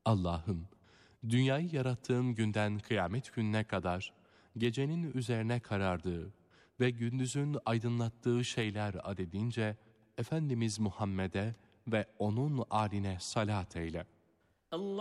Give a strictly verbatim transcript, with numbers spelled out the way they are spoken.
Allah'ım, dünyayı yarattığın günden kıyamet gününe kadar gecenin üzerine karardığı ve gündüzün aydınlattığı şeyler adedince Efendimiz Muhammed'e ve onun âline salat eyle. Allah